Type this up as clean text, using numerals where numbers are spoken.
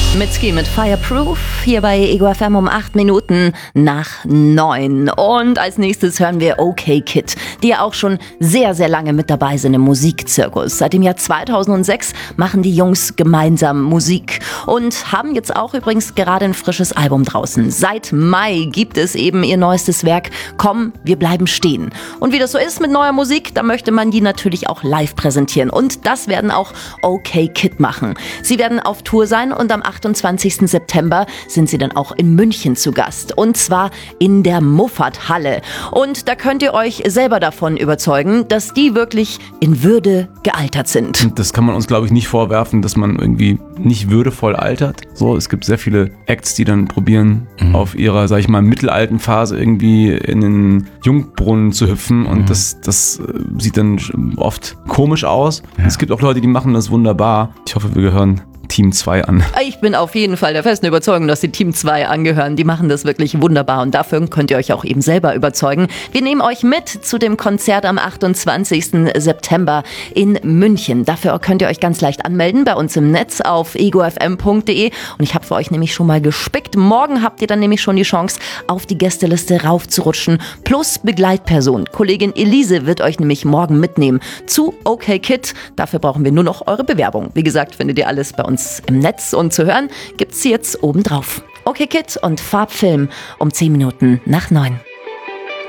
Mitski mit Fireproof hier bei Ego FM um 8 Minuten nach 9. Und als nächstes hören wir OK Kid, die ja auch schon sehr, sehr lange mit dabei sind im Musikzirkus. Seit dem Jahr 2006 machen die Jungs gemeinsam Musik und haben jetzt auch übrigens gerade ein frisches Album draußen. Seit Mai gibt es eben ihr neuestes Werk Komm, wir bleiben stehen. Und wie das so ist mit neuer Musik, da möchte man die natürlich auch live präsentieren. Und das werden auch OK Kid machen. Sie werden auf Tour sein und am 28. September sind sie dann auch in München zu Gast. Und zwar in der Muffat-Halle. Und da könnt ihr euch selber davon überzeugen, dass die wirklich in Würde gealtert sind. Und das kann man uns, glaube ich, nicht vorwerfen, dass man irgendwie nicht würdevoll altert. So, es gibt sehr viele Acts, die dann probieren, auf ihrer, sag ich mal, mittelalten Phase irgendwie in den Jungbrunnen zu hüpfen. Und das sieht dann oft komisch aus. Ja. Es gibt auch Leute, die machen das wunderbar. Ich hoffe, wir gehören Team 2 an. Ich bin auf jeden Fall der festen Überzeugung, dass die Team 2 angehören. Die machen das wirklich wunderbar und dafür könnt ihr euch auch eben selber überzeugen. Wir nehmen euch mit zu dem Konzert am 28. September in München. Dafür könnt ihr euch ganz leicht anmelden bei uns im Netz auf egofm.de und ich habe für euch nämlich schon mal gespickt. Morgen habt ihr dann nämlich schon die Chance, auf die Gästeliste raufzurutschen. Plus Begleitperson. Kollegin Elise wird euch nämlich morgen mitnehmen zu OK Kid. Dafür brauchen wir nur noch eure Bewerbung. Wie gesagt, findet ihr alles bei uns im Netz und zu hören gibt's sie jetzt oben drauf. OK Kid und Farbfilm um 10 Minuten nach 9.